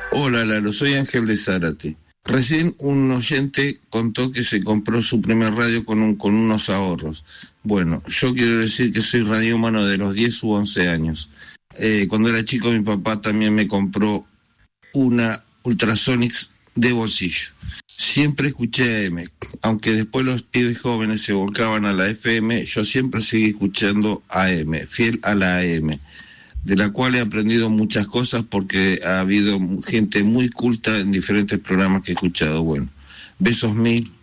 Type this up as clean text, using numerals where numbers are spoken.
Hola Lalo, soy Ángel de Zárate. Recién un oyente contó que se compró su primer radio con unos ahorros. Bueno, yo quiero decir que soy radiómano de los 10 u 11 años. Cuando era chico mi papá también me compró una Ultrasonics de bolsillo. Siempre escuché AM, aunque después los pibes jóvenes se volcaban a la FM, yo siempre seguí escuchando AM, fiel a la AM, de la cual he aprendido muchas cosas porque ha habido gente muy culta en diferentes programas que he escuchado. Bueno, besos mil.